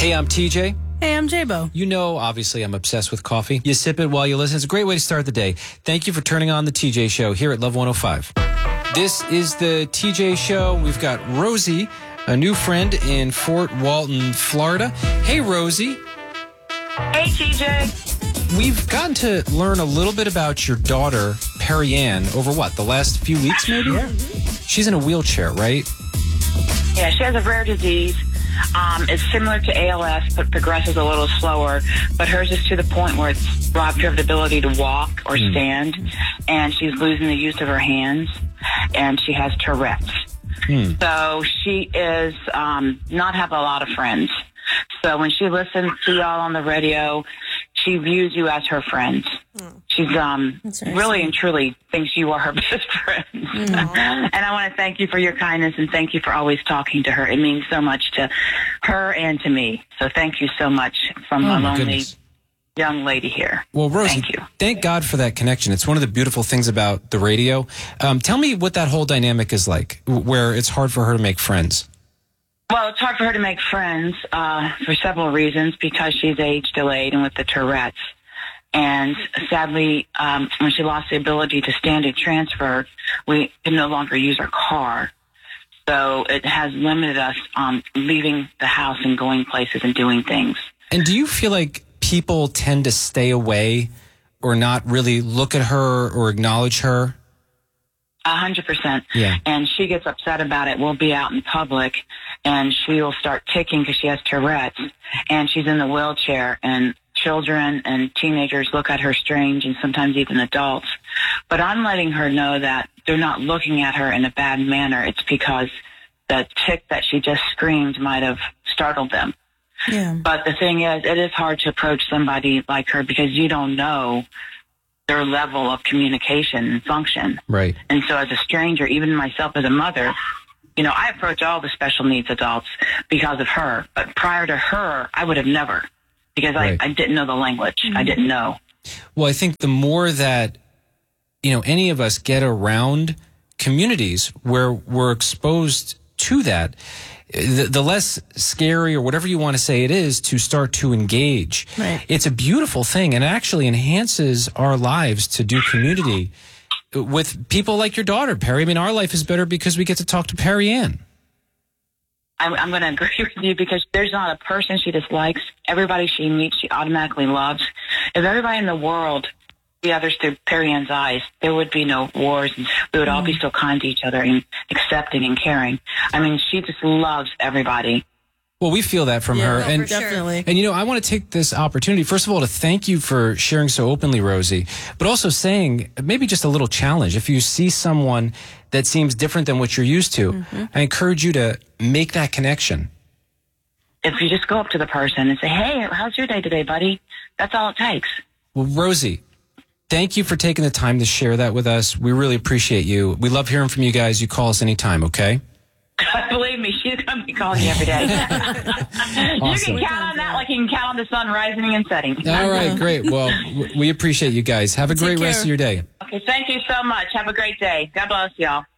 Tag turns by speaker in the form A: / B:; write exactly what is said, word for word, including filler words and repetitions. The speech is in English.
A: Hey, I'm T J.
B: Hey, I'm J-Bo.
A: You know, obviously, I'm obsessed with coffee. You sip it while you listen. It's a great way to start the day. Thank you for turning on the T J Show here at Love one oh five. This is the T J Show. We've got Rosie, a new friend in Fort Walton, Florida. Hey, Rosie.
C: Hey, T J.
A: We've gotten to learn a little bit about your daughter, Perry Ann, over what, the last few weeks, maybe?
B: Yeah.
A: She's in a wheelchair, right?
C: Yeah, she has a rare disease. Um, it's similar to A L S, but progresses a little slower. But hers is to the point where it's robbed her of the ability to walk or
A: Mm.
C: stand, and she's losing the use of her hands, and she has Tourette's.
A: Mm.
C: So she is um, not have a lot of friends. So when she listens to y'all on the radio, she views you as her friend.
B: Mm.
C: She's um,
B: That's nice.
C: really and truly thinks you are her best friend. And I want to thank you for your kindness and thank you for always talking to her. It means so much to her and to me. So thank you so much from
A: Oh,
C: a
A: my
C: lonely
A: goodness.
C: young lady here.
A: Well, Rosie,
C: Thank you.
A: thank God for that connection. It's one of the beautiful things about the radio. Um, tell me what that whole dynamic is like, where it's hard for her to make friends.
C: Well, it's hard for her to make friends uh, for several reasons, because she's age delayed and with the Tourette's. And sadly, um, when she lost the ability to stand and transfer, we can no longer use her car. So it has limited us on leaving the house and going places and doing things.
A: And do you feel like people tend to stay away or not really look at her or acknowledge her?
C: A hundred percent.
A: Yeah.
C: And she gets upset about it. We'll be out in public and she'll start ticking because she has Tourette's and she's in the wheelchair, and children and teenagers look at her strange, and sometimes even adults. But I'm letting her know that they're not looking at her in a bad manner. It's because the tick that she just screamed might have startled them.
B: Yeah.
C: But the thing is, it is hard to approach somebody like her because you don't know their level of communication and function.
A: Right.
C: And so as a stranger, even myself as a mother, you know, I approach all the special needs adults because of her. But prior to her, I would have never, because
A: Right.
C: I, I didn't know the language.
B: Mm-hmm.
C: I didn't know.
A: Well, I think the more that, you know, any of us get around communities where we're exposed to that, the, the less scary or whatever you want to say it is to start to engage.
B: Right.
A: It's a beautiful thing, and it actually enhances our lives to do community with people like your daughter, Perry. I mean, our life is better because we get to talk to Perry Ann.
C: I'm, I'm going to agree with you because there's not a person she dislikes. Everybody she meets, she automatically loves. If everybody in the world the others through Perry Ann's eyes, there would be no wars, and we would all be so kind to each other and accepting and caring. I mean, she just loves everybody.
A: Well, we feel that from
B: Yeah,
A: her.
B: no,
A: and
B: for sure. Definitely.
A: And, you know, I want to take this opportunity, first of all, to thank you for sharing so openly, Rosie, but also saying maybe just a little challenge. If you see someone that seems different than what you're used to, mm-hmm. I encourage you to make that connection.
C: If you just go up to the person and say, hey, how's your day today, buddy? That's all it takes.
A: Well, Rosie, thank you for taking the time to share that with us. We really appreciate you. We love hearing from you guys. You call us anytime, okay?
C: Believe me, she's going to be calling you every day.
A: Awesome.
C: You can count on that like you can count on the sun rising and setting.
A: All right, great. Well, w- we appreciate you guys. Have a
B: Take
A: great
B: care.
A: rest of your day.
C: Okay, thank you so much. Have a great day. God bless y'all.